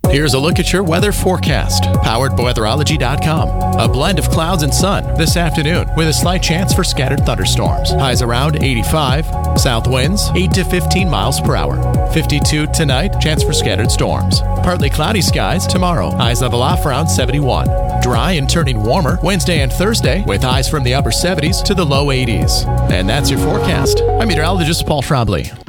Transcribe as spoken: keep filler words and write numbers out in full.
Here's a look at your weather forecast, powered by weatherology dot com. A blend of clouds and sun this afternoon with a slight chance for scattered thunderstorms. Highs around eighty-five. South winds eight to fifteen miles per hour. fifty-two tonight, chance for scattered storms. Partly cloudy skies tomorrow. Highs level off around seventy-one. Dry and turning warmer Wednesday and Thursday with highs from the upper seventies to the low eighties. And that's your forecast. I'm meteorologist Paul Trombley.